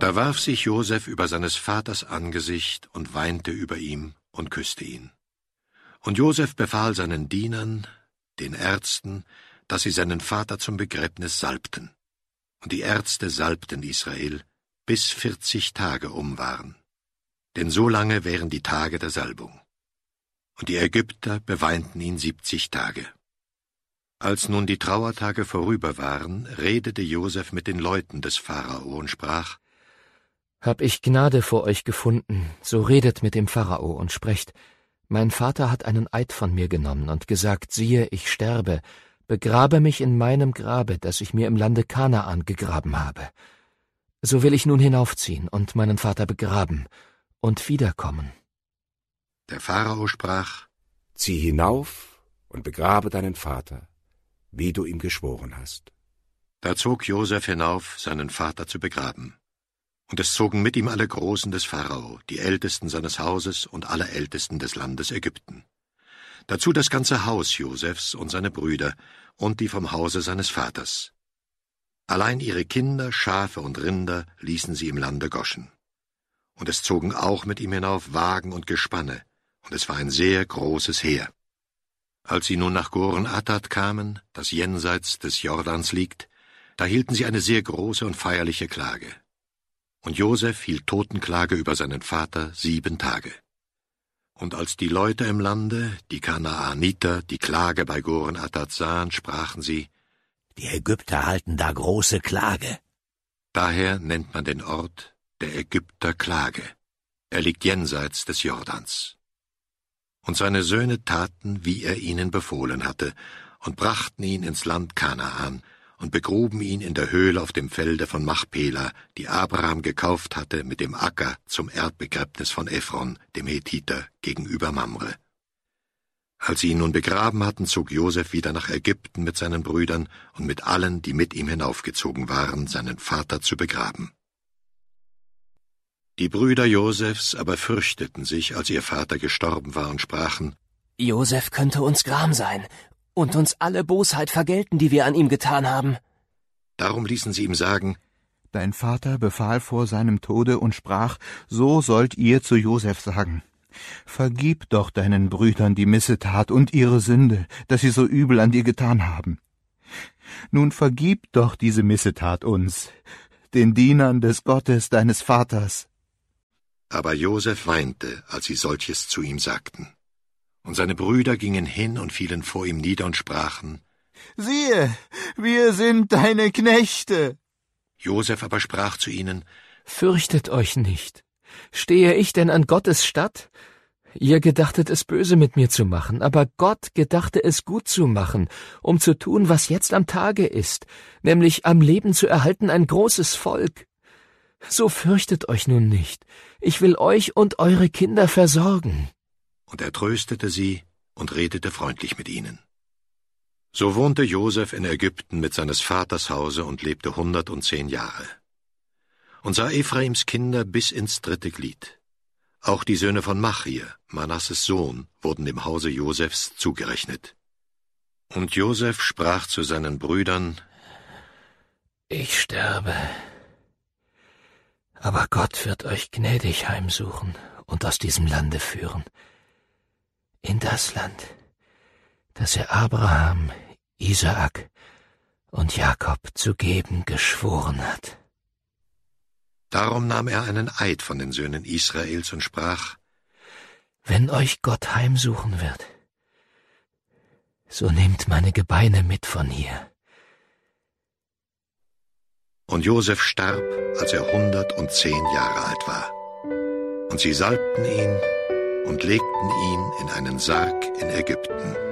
Da warf sich Josef über seines Vaters Angesicht und weinte über ihm und küsste ihn. Und Josef befahl seinen Dienern, den Ärzten, dass sie seinen Vater zum Begräbnis salbten. Und die Ärzte salbten Israel, bis 40 Tage um waren. Denn so lange wären die Tage der Salbung. Und die Ägypter beweinten ihn 70 Tage. Als nun die Trauertage vorüber waren, redete Josef mit den Leuten des Pharao und sprach: Hab ich Gnade vor euch gefunden, so redet mit dem Pharao und sprecht: Mein Vater hat einen Eid von mir genommen und gesagt, siehe, ich sterbe, begrabe mich in meinem Grabe, das ich mir im Lande Kanaan gegraben habe. So will ich nun hinaufziehen und meinen Vater begraben und wiederkommen. Der Pharao sprach: Zieh hinauf und begrabe deinen Vater, wie du ihm geschworen hast. Da zog Josef hinauf, seinen Vater zu begraben. Und es zogen mit ihm alle Großen des Pharao, die Ältesten seines Hauses und alle Ältesten des Landes Ägypten. Dazu das ganze Haus Josefs und seine Brüder und die vom Hause seines Vaters. Allein ihre Kinder, Schafe und Rinder ließen sie im Lande Goschen. Und es zogen auch mit ihm hinauf Wagen und Gespanne, und es war ein sehr großes Heer. Als sie nun nach Goren-Attat kamen, das jenseits des Jordans liegt, da hielten sie eine sehr große und feierliche Klage. Und Josef hielt Totenklage über seinen Vater 7 Tage. Und als die Leute im Lande, die Kanaaniter, die Klage bei Goren-Attat sahen, sprachen sie: Die Ägypter halten da große Klage. Daher nennt man den Ort der Ägypter Klage. Er liegt jenseits des Jordans. Und seine Söhne taten, wie er ihnen befohlen hatte, und brachten ihn ins Land Kanaan und begruben ihn in der Höhle auf dem Felde von Machpela, die Abraham gekauft hatte mit dem Acker zum Erdbegräbnis von Ephron, dem Hethiter, gegenüber Mamre. Als sie ihn nun begraben hatten, zog Josef wieder nach Ägypten mit seinen Brüdern und mit allen, die mit ihm hinaufgezogen waren, seinen Vater zu begraben. Die Brüder Josefs aber fürchteten sich, als ihr Vater gestorben war, und sprachen: Josef könnte uns Gram sein und uns alle Bosheit vergelten, die wir an ihm getan haben. Darum ließen sie ihm sagen: Dein Vater befahl vor seinem Tode und sprach, so sollt ihr zu Josef sagen: Vergib doch deinen Brüdern die Missetat und ihre Sünde, dass sie so übel an dir getan haben. Nun vergib doch diese Missetat uns, den Dienern des Gottes deines Vaters. Aber Josef weinte, als sie solches zu ihm sagten. Und seine Brüder gingen hin und fielen vor ihm nieder und sprachen: Siehe, wir sind deine Knechte. Josef aber sprach zu ihnen: Fürchtet euch nicht. Stehe ich denn an Gottes Statt? Ihr gedachtet es böse mit mir zu machen, aber Gott gedachte es gut zu machen, um zu tun, was jetzt am Tage ist, nämlich am Leben zu erhalten ein großes Volk. So fürchtet euch nun nicht. Ich will euch und eure Kinder versorgen. Und er tröstete sie und redete freundlich mit ihnen. So wohnte Josef in Ägypten mit seines Vaters Hause und lebte 110 Jahre. Und sah Ephraims Kinder bis ins 3. Glied. Auch die Söhne von Machir, Manasses Sohn, wurden dem Hause Josefs zugerechnet. Und Josef sprach zu seinen Brüdern: Ich sterbe, aber Gott wird euch gnädig heimsuchen und aus diesem Lande führen, in das Land, das er Abraham, Isaak und Jakob zu geben geschworen hat. Darum nahm er einen Eid von den Söhnen Israels und sprach: Wenn euch Gott heimsuchen wird, so nehmt meine Gebeine mit von hier. Und Josef starb, als er 110 Jahre alt war. Und sie salbten ihn und legten ihn in einen Sarg in Ägypten.